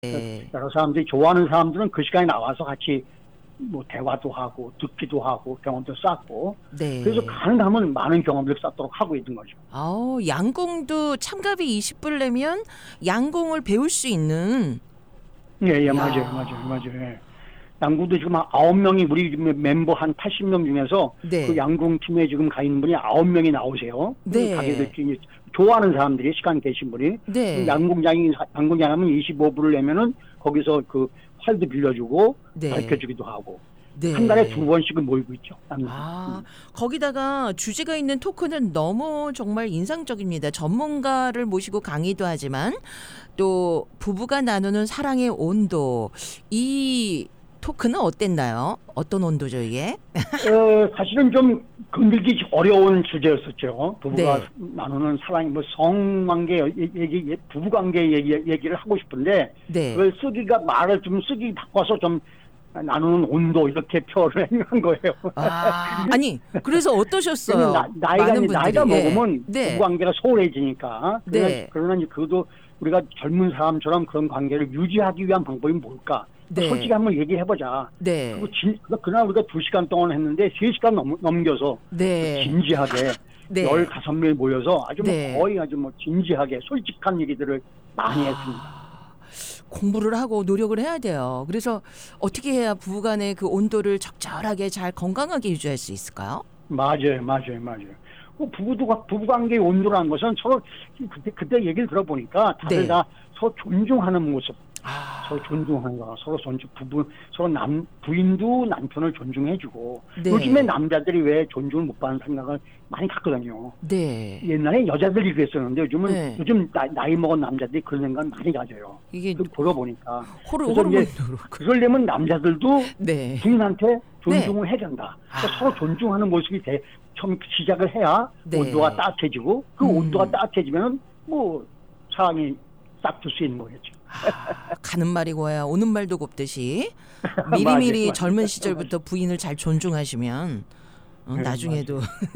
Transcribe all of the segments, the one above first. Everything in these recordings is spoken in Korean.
네. 여러 사람들이 좋아하는 사람들은 그 시간에 나와서 같이 뭐 대화도 하고 듣기도 하고 경험도 쌓고 그래서 네. 가능하면 많은 경험을 쌓도록 하고 있는 거죠. 양궁도 참가비 20불 내면 양궁을 배울 수 있는. 예, 야. 맞아요. 예. 양궁도 지금 9명이 우리 멤버 한 80명 중에서 네. 그 양궁 팀에 지금 가 있는 분이 9명이 나오세요. 네. 가게들끼리 좋아하는 사람들이 시간 되신 분이 네. 양궁장이 하면 25불을 내면은 거기서 그 활도 빌려주고 네. 가르쳐주기도 하고 네. 한 달에 2번씩은 모이고 있죠. 거기다가 주제가 있는 토크는 너무 정말 인상적입니다. 전문가를 모시고 강의도 하지만 또 부부가 나누는 사랑의 온도, 이 토크는 어땠나요? 어떤 온도죠 이게? 사실은 좀 건들기 어려운 주제였었죠. 부부가 네. 나누는 사랑, 뭐 성관계 얘기, 부부관계 얘기를 하고 싶은데 네. 그걸 말을 좀 쓰기 바꿔서 좀 나누는 온도 이렇게 표현을 한 거예요. 아니 그래서 어떠셨어요? 나이가 먹으면 네. 부부관계가 소홀해지니까. 네. 그러나 이제 그것도 우리가 젊은 사람처럼 그런 관계를 유지하기 위한 방법이 뭘까? 네. 솔직히 한번 얘기해보자. 네. 그날 우리가 2시간 동안 했는데 3시간 넘겨서 네. 진지하게 네. 15명이 모여서 아주 네. 거의 아주 진지하게 솔직한 얘기들을 많이 했습니다. 공부를 하고 노력을 해야 돼요. 그래서 어떻게 해야 부부간의 그 온도를 적절하게 잘 건강하게 유지할 수 있을까요? 맞아요. 부부관계의 온도라는 것은 서로 그때 얘기를 들어보니까 다들 네. 다 서로 존중하는 모습. 서로 존중하는 거, 서로 부인도 남편을 존중해주고 네. 요즘에 남자들이 왜 존중을 못 받는 생각을 많이 갖거든요. 네. 옛날에 여자들이 그랬었는데 요즘은 네. 요즘 나이 먹은 남자들이 그런 생각 많이 가져요. 이게 돌아보니까 호르몬으로 그러려면 남자들도 네. 부인한테 존중을 해야 된다. 그러니까 서로 존중하는 모습이 처음 시작을 해야 네. 온도가 따뜻해지고 그 온도가 따뜻해지면 뭐 사랑이 싹 들 수 있는 거겠죠. 가는 말이 고야 오는 말도 곱듯이 미리미리 맞아요. 젊은 시절부터 부인을 잘 존중하시면 나중에도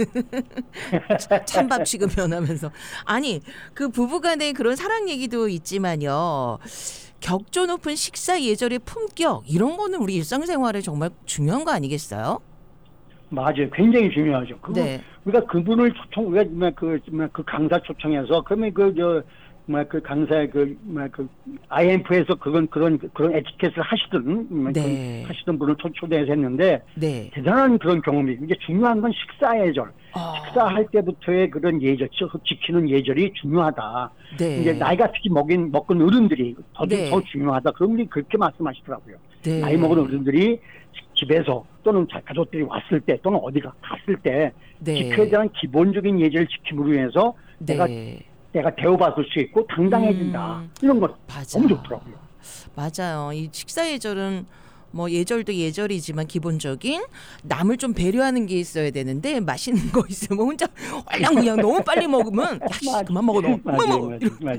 찬밥 지금 변하면서 아니 그 부부간의 그런 사랑 얘기도 있지만요. 격조 높은 식사 예절의 품격 이런 거는 우리 일상생활에 정말 중요한 거 아니겠어요? 맞아요. 굉장히 중요하죠. 네. 우리가 그분을 우리가 그 강사 초청해서 그러면 그 강사의 IMF에서 그런 에티켓을 하시던 분을 초대해서 했는데 네. 대단한 그런 경험이 이제 중요한 건 식사 예절. 식사할 때부터의 그런 예절, 지키는 예절이 중요하다. 네. 이제 나이가 특히 먹은 어른들이 더 중요하다. 그런 분이 그렇게 말씀하시더라고요. 네. 나이 먹은 어른들이 집에서 또는 가족들이 왔을 때 또는 어디가 갔을 때 지켜야 되는 기본적인 예절을 지킴으로 인해서 내가 대우받을 수 있고 당당해진다. 이런 거 너무 좋더라고요. 맞아요. 이 식사 예절은 뭐 예절도 예절이지만 기본적인 남을 좀 배려하는 게 있어야 되는데 맛있는 거 있으면 혼자 얼랑 그냥 너무 빨리 먹으면 야 그만 먹어 너. 맞아요.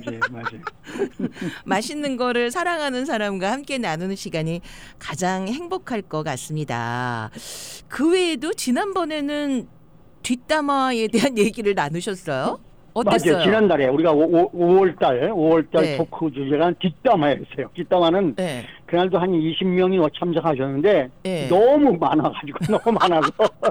맛있는 거를 사랑하는 사람과 함께 나누는 시간이 가장 행복할 것 같습니다. 그 외에도 지난번에는 뒷담화에 대한 얘기를 나누셨어요? 어땠어요? 맞아요. 지난달에 우리가 5월달 토크 주제가 뒷담화였어요. 뒷담화는 그날도 한 20명이 참석하셨는데 너무 많아가지고 너무 많아서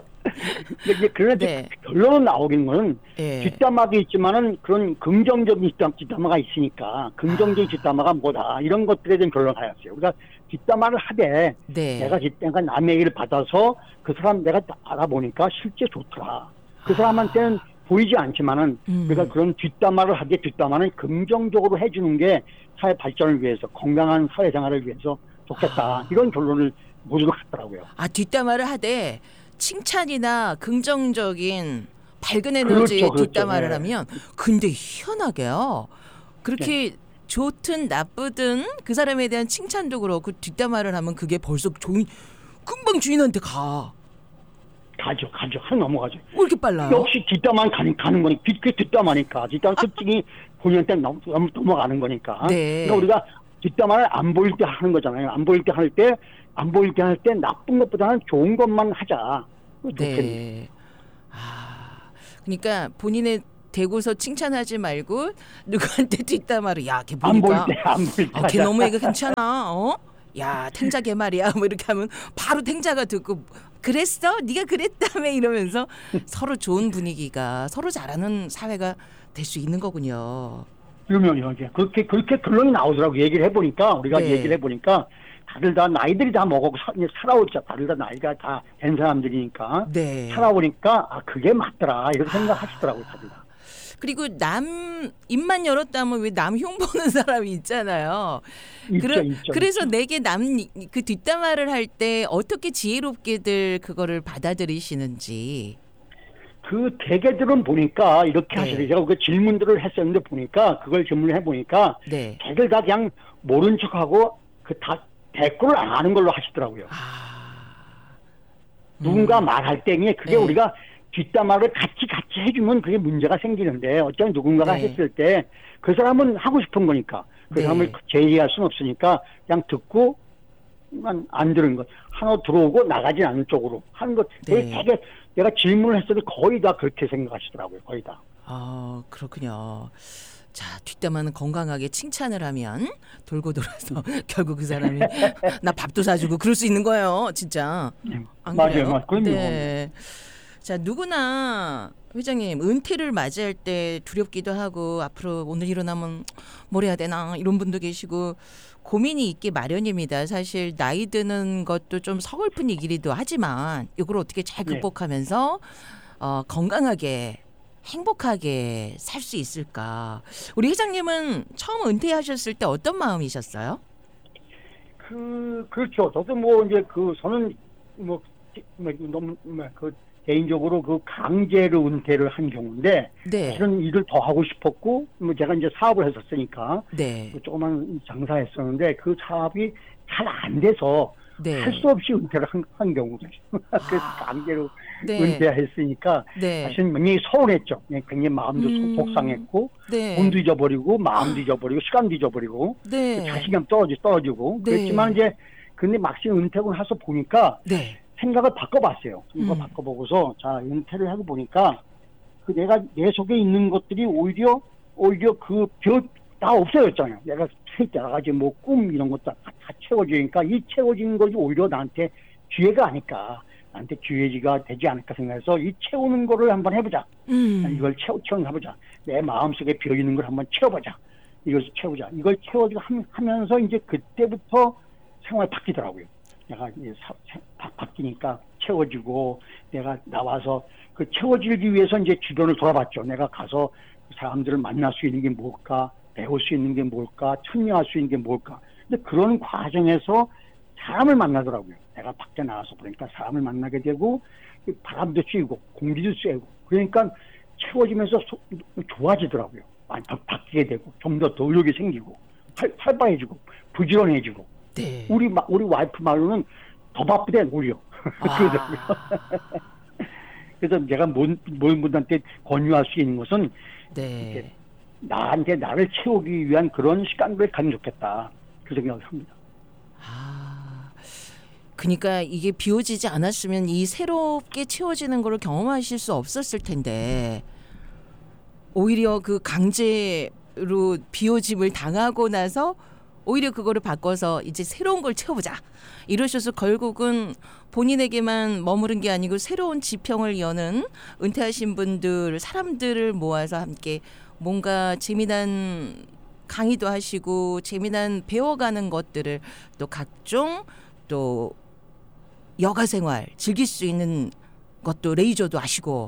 그런데 결론은 나오긴 거는 뒷담화도 있지만은 그런 긍정적인 뒷담화가 있으니까 긍정적인 뒷담화가 뭐다 이런 것들에 대한 결론을 하였어요. 우리가 뒷담화를 하되 내가 남의 얘기를 받아서 그 사람 내가 알아보니까 실제 좋더라. 그 사람한테는 보이지 않지만은 우리가 그런 뒷담화를 하기에 뒷담화는 긍정적으로 해주는 게 사회 발전을 위해서 건강한 사회생활을 위해서 좋겠다. 이런 결론을 모두가 갖더라고요. 뒷담화를 하되 칭찬이나 긍정적인 밝은 에너지의 뒷담화를 하면 근데 희한하게요. 그렇게 좋든 나쁘든 그 사람에 대한 칭찬도 그렇고 뒷담화를 하면 그게 벌써 금방 주인한테 가죠. 한 넘어가죠. 왜 이렇게 빨라요? 역시 뒷담화는 가는 거니까. 뒷담화니까. 뒷담화 솔직히 본인한테 너무 넘어가는 거니까. 그러니까 우리가 뒷담화를 안 보일 때 하는 거잖아요. 안 보일 때 할 때 나쁜 것보다는 좋은 것만 하자. 네. 그러니까 본인의 대고서 칭찬하지 말고 누구한테 뒷담화로 야, 걔 안 보니까 보일 때, 안 보일 때. 걔 너무 애가 괜찮아. 야, 탱자 걔 말이야. 뭐 이렇게 하면 바로 탱자가 듣고 그랬어? 네가 그랬다며 이러면서 서로 좋은 분위기가 서로 잘하는 사회가 될 수 있는 거군요. 그러면요, 이제 그렇게 결론이 나오더라고. 얘기를 해보니까 우리가 네. 얘기를 해보니까 다들 다 나이들이 다 먹었고 살아오자. 다들 다 나이가 다 된 사람들이니까 네. 살아오니까 그게 맞더라 이렇게 생각하시더라고요, 다들 다. 그리고 남 입만 열었다면 왜 남 흉보는 사람이 있잖아요. 있죠. 그래서 내게 남 그 뒷담화를 할 때 어떻게 지혜롭게들 그거를 받아들이시는지. 그 대개들은 보니까 이렇게 네. 하시더라고요. 제가 그 질문들을 했었는데 보니까 그걸 질문을 해보니까 네. 대개들 다 그냥 모른 척하고 다 대꾸를 안 하는 걸로 하시더라고요. 누군가 말할 때에 그게 네. 우리가 뒷담화를 같이 해주면 그게 문제가 생기는데 어쩌면 누군가가 네. 했을 때 그 사람은 하고 싶은 거니까 그 네. 사람을 제의할 수는 없으니까 그냥 듣고 안 들은 것 하나 들어오고 나가지 않는 쪽으로 하는 것. 네. 되게 내가 질문을 했을 때 거의 다 그렇게 생각하시더라고요. 거의 다. 그렇군요. 자, 뒷담화는 건강하게 칭찬을 하면 돌고 돌아서 결국 그 사람이 나 밥도 사주고 그럴 수 있는 거예요, 진짜. 안 그래요? 맞아요. 그럼요. 네. 자, 누구나 회장님 은퇴를 맞이할 때 두렵기도 하고 앞으로 오늘 일어나면 뭘 해야 되나 이런 분도 계시고 고민이 있기 마련입니다. 사실 나이 드는 것도 좀 서글픈 얘기기도 하지만 이걸 어떻게 잘 극복하면서 건강하게 행복하게 살 수 있을까? 우리 회장님은 처음 은퇴하셨을 때 어떤 마음이셨어요? 그렇죠. 저도 저는 너무 개인적으로 강제로 은퇴를 한 경우인데 네. 그런 일을 더 하고 싶었고 제가 이제 사업을 했었으니까 네. 조그만 장사했었는데 그 사업이 잘 안 돼서 네. 할 수 없이 은퇴를 한 경우가 있어요. 그래서 강제로 네. 은퇴했으니까 네. 사실 굉장히 서운했죠. 굉장히 마음도 속상했고 네. 돈도 잊어버리고 마음도 잊어버리고 시간도 잊어버리고 네. 자신감 떨어지고 네. 그랬지만 근데 막상 은퇴하고 나서 보니까 네. 생각을 바꿔봤어요. 이거 바꿔보고서 자 은퇴를 하고 보니까 내가 내 속에 있는 것들이 오히려 다 없어졌잖아요. 내가 여러 가지 꿈 이런 것도 다 채워지니까 이 채워진 것이 오히려 나한테 기회가 아닐까. 나한테 기회가 되지 않을까 생각해서 이 채우는 거를 한번 해보자. 이걸 채워보자. 내 마음속에 비어있는 걸 한번 채워보자. 이것을 채우자. 이걸 채워주고 하면서 이제 그때부터 생활이 바뀌더라고요. 내가 바뀌니까 채워지고 내가 나와서 그 채워지기 위해서 이제 주변을 돌아봤죠. 내가 가서 사람들을 만날 수 있는 게 뭘까? 배울 수 있는 게 뭘까? 참여할 수 있는 게 뭘까? 근데 그런 과정에서 사람을 만나더라고요. 내가 밖에 나와서 보니까 사람을 만나게 되고 바람도 쐬고 공기도 쐬고 그러니까 채워지면서 좋아지더라고요. 바뀌게 되고 좀 더 노력이 생기고 활발해지고 부지런해지고 네. 우리 와이프 말로는 더 바쁘대 오히려 그러더라고요. 그래서 내가 모든 분한테 권유할 수 있는 것은 네. 나를 채우기 위한 그런 시간을 가지면 좋겠다. 그 생각을 합니다. 그러니까 이게 비워지지 않았으면 이 새롭게 채워지는 걸 경험하실 수 없었을 텐데 오히려 그 강제로 비워짐을 당하고 나서 오히려 그거를 바꿔서 이제 새로운 걸 채워보자 이러셔서 결국은 본인에게만 머무른 게 아니고 새로운 지평을 여는 은퇴하신 분들 사람들을 모아서 함께 뭔가 재미난 강의도 하시고 재미난 배워가는 것들을 또 각종 또 여가 생활 즐길 수 있는 것도 레이저도 하시고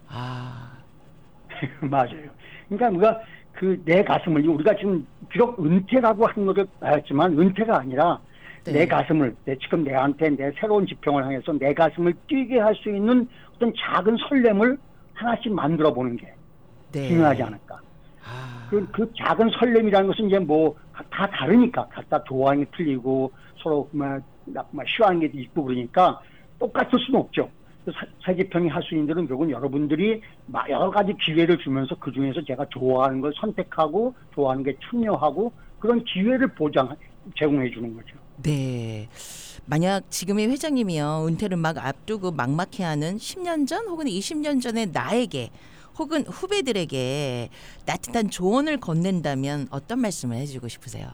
맞아요. 그러니까 우리가 내 가슴을 우리가 지금 비록 은퇴라고 한 것을 알았지만 은퇴가 아니라 내 가슴을 지금 내한테 내 새로운 지평을 향해서 내 가슴을 뛰게 할 수 있는 어떤 작은 설렘을 하나씩 만들어 보는 게 중요하지 않을까. 그 작은 설렘이라는 것은 이제 다 다르니까 각자 좋아하는 게 틀리고 서로 싫어하는 게 있고 그러니까 똑같을 수는 없죠. 사지평이 할 수 있는 데는 결국은 여러분들이 여러 가지 기회를 주면서 그 중에서 제가 좋아하는 걸 선택하고 좋아하는 게 참여하고 그런 기회를 제공해 주는 거죠. 네. 만약 지금의 회장님이요 은퇴를 막 앞두고 막막해하는 10년 전 혹은 20년 전의 나에게 혹은 후배들에게 따뜻한 조언을 건넨다면 어떤 말씀을 해주고 싶으세요?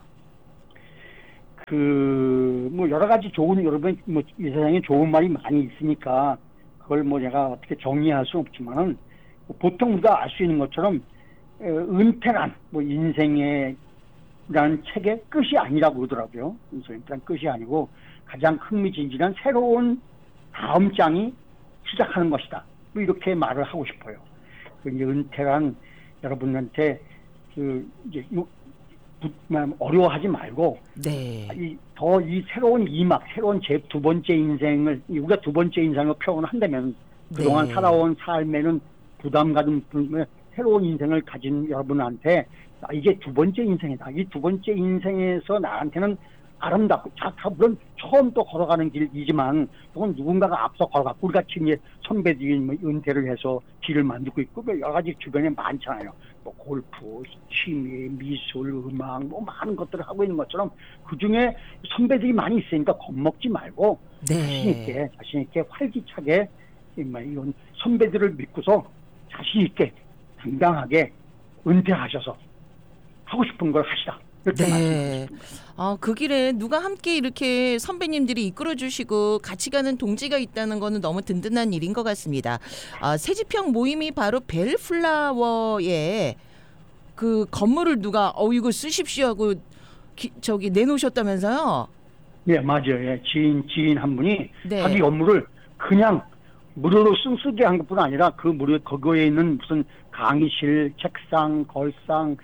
뭐 여러 가지 좋은 여러분 뭐 이 세상에 좋은 말이 많이 있으니까 그걸 뭐 내가 어떻게 정리할 수 없지만은 보통 우리가 알 수 있는 것처럼 은퇴란 뭐 인생의 라는 책의 끝이 아니라고 그러더라고요. 일단 끝이 아니고 가장 흥미진진한 새로운 다음 장이 시작하는 것이다. 뭐 이렇게 말을 하고 싶어요. 이제 은퇴란 여러분한테 이제 어려워하지 말고 네. 이 새로운 새로운 제 두 번째 인생을 우리가 두 번째 인생을 표현을 한다면 그동안 살아온 삶에는 부담 가진 새로운 인생을 가진 여러분한테 이게 두 번째 인생이다. 이 두 번째 인생에서 나한테는 아름답고 물론 처음 또 걸어가는 길이지만 그건 누군가가 앞서 걸어갔고 우리같이 이제 선배들이 뭐 은퇴를 해서 길을 만들고 있고 여러 가지 주변에 많잖아요. 뭐 골프, 취미, 미술, 음악 뭐 많은 것들을 하고 있는 것처럼 그중에 선배들이 많이 있으니까 겁먹지 말고 자신 있게 활기차게 이런 선배들을 믿고서 자신 있게 당당하게 은퇴하셔서 하고 싶은 걸 하시라. 이렇게 말씀드리겠습니다. 그 길에 누가 함께 이렇게 선배님들이 이끌어주시고 같이 가는 동지가 있다는 거는 너무 든든한 일인 것 같습니다. 세지평 모임이 바로 벨플라워의 그 건물을 누가 이거 쓰십시오 하고 내놓으셨다면서요? 네, 맞아요. 예, 지인 한 분이 자기 건물을 그냥 무료로 쓰게 한 것뿐 아니라 그 무료 거기에 있는 무슨 강의실, 책상, 걸상,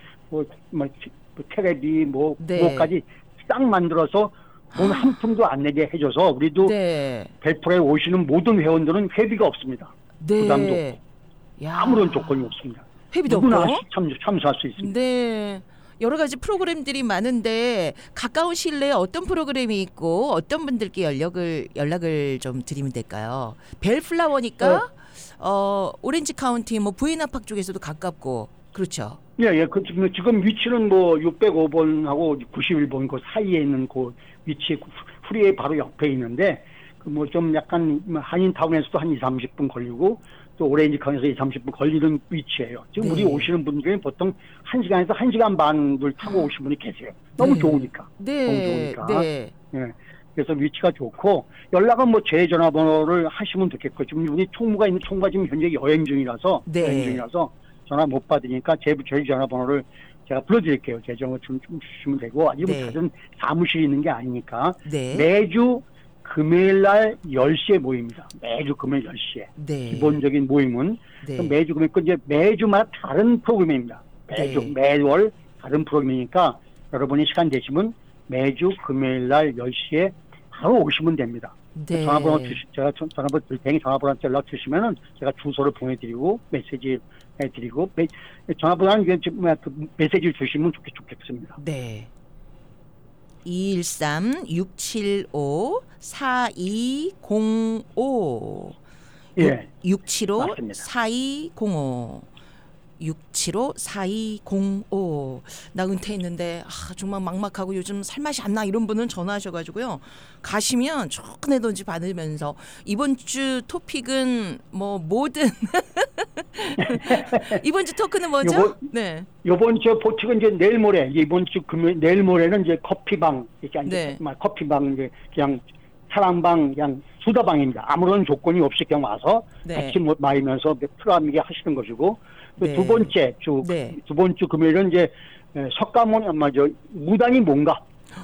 테레비 뭐까지 딱 만들어서 돈 한 푼도 안 내게 해줘서 우리도 벨프라에 오시는 모든 회원들은 회비가 없습니다. 부담도 없고 아무런 조건이 없습니다. 회비도 누구나 없고 참여할 수 있습니다. 네. 여러 가지 프로그램들이 많은데 가까운 시일 내에 어떤 프로그램이 있고 어떤 분들께 연락을 좀 드리면 될까요? 벨플라워니까 오렌지 카운티 뭐 부에나팍 쪽에서도 가깝고 그렇죠. 예. 지금 위치는 뭐 605번하고 91번 그 사이에 있는 그 위치에 프리웨이 바로 옆에 있는데 뭐 좀 약간 한인타운에서도 한 2-30분 걸리고 또 오렌지 카운티에서 2-30분 걸리는 위치예요. 지금 우리 오시는 분들이 보통 1시간에서 1시간 반을 타고 오신 분이 계세요. 너무 좋으니까. 너무 좋으니까. 예. 그래서 위치가 좋고 연락은 뭐 제 전화번호를 하시면 되겠고 지금 우리 총무가 지금 현재 여행 중이라서 전화 못 받으니까 제 전화번호를 제가 불러드릴게요. 제 전화 좀 주시면 되고 아니면 다른 사무실이 있는 게 아니니까 매주 금요일 날 10시에 모입니다. 매주 금요일 10시에. 기본적인 모임은 매주 금요일 이제 매주마다 다른 프로그램입니다. 매월 다른 프로그램이니까 여러분이 시간 되시면 매주 금요일 날 10시에 바로 오시면 됩니다. 전화번호 제가 전화번호 드릴 테니 전화번호한테 연락 주시면은 제가 주소를 보내드리고 메시지 해드리고 전화번호는 메시지를 주시면 좋겠습니다. 네. 213-675-4205 예. 675-4205 675-4205 나 은퇴했는데 정말 막막하고 요즘 살맛이 안 나 이런 분은 전화하셔가지고요 가시면 조금이든지 받으면서 이번 주 토픽은 뭐든 이번 주 토크는 뭐죠? 이번 주 토픽은 이제 내일 모레 이번 주 금요일 내일 모레는 이제 커피방 커피방 이제 그냥 사랑방 그냥 수다방입니다. 아무런 조건이 없이 그냥 와서 같이 마시면서 프로그램이게 하시는 것이고 두 번째 주 금요일은 이제 석가모니 무당이 뭔가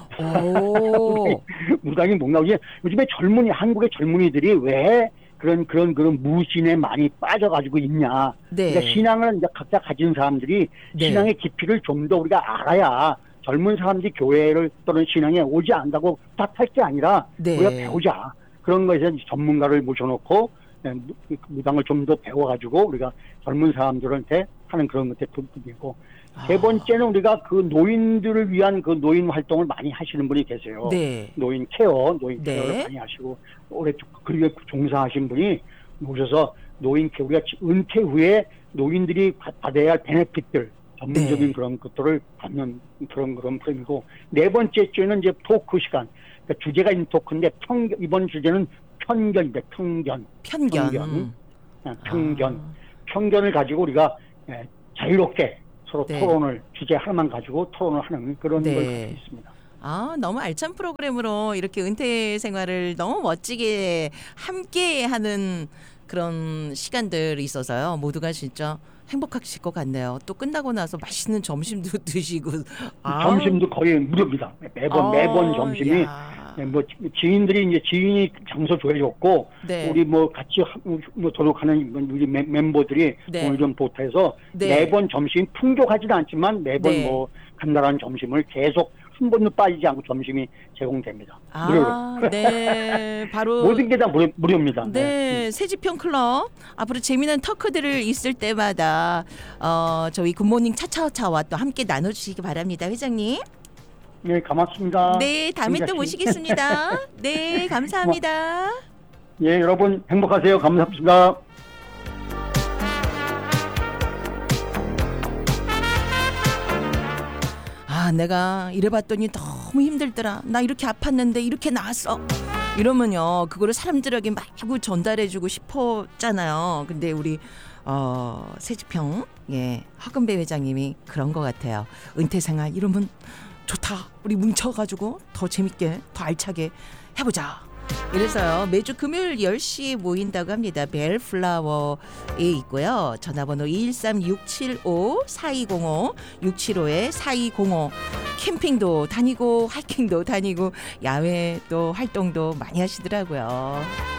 무당이 뭔가 요즘에 한국의 젊은이들이 왜 그런 무신에 많이 빠져가지고 있냐. 그러니까 신앙을 이제 각자 가진 사람들이 신앙의 깊이를 좀 더 우리가 알아야 젊은 사람들이 교회를 또는 신앙에 오지 않는다고 탓할 게 아니라 우리가 배우자. 그런 것에 전문가를 모셔놓고 무당을 좀 더 배워가지고 우리가 젊은 사람들한테 하는 그런 것들 부분이고 세 번째는 우리가 그 노인들을 위한 그 노인 활동을 많이 하시는 분이 계세요. 노인 케어를 많이 하시고 올해 그리고 종사하신 분이 오셔서 노인 케어 우리가 은퇴 후에 노인들이 받아야 할 베네핏들 전문적인 그런 것들을 받는 그런 프로그램이고 네 번째 주에는 이제 토크 시간. 그러니까 주제가 있는 토크인데 이번 주제는 편견입니다. 편견. 편견을 가지고 우리가 자유롭게 서로 네. 토론을 주제 하나만 가지고 토론을 하는 그런 걸 갖고 있습니다. 너무 알찬 프로그램으로 이렇게 은퇴 생활을 너무 멋지게 함께 하는 그런 시간들이 있어서요. 모두가 진짜 행복하실 것 같네요. 또 끝나고 나서 맛있는 점심도 드시고. 점심도 거의 무료입니다. 매번 점심이. 뭐 지인들이 이제 지인이 장소 조해줬고 네. 우리 뭐 같이 뭐 도록하는 우리 멤버들이 네. 오늘 좀 보태서 네. 매번 점심 풍족하지는 않지만 매번 네. 뭐 간단한 점심을 계속 한 번도 빠지지 않고 점심이 제공됩니다. 무료로. 네. 바로 모든 게 다 무료입니다. 네. 새지평 클럽 앞으로 재미난 터크들을 있을 때마다 저희 굿모닝 차차차와 또 함께 나눠주시기 바랍니다, 회장님. 네, 고맙습니다. 네, 다음에 또 모시겠습니다. 네, 감사합니다. 예, 여러분 행복하세요. 감사합니다. 내가 이래봤더니 너무 힘들더라. 나 이렇게 아팠는데 이렇게 나았어. 이러면요, 그거를 사람들에게 마구 전달해주고 싶었잖아요. 근데 우리 새지평 허금배 회장님이 그런 것 같아요. 은퇴생활 이러면 좋다. 우리 뭉쳐가지고 더 재밌게 더 알차게 해보자. 이래서요, 매주 금요일 10시에 모인다고 합니다. 벨플라워에 있고요. 전화번호 213-675-4205 675-4205. 캠핑도 다니고 하이킹도 다니고 야외 또 활동도 많이 하시더라고요.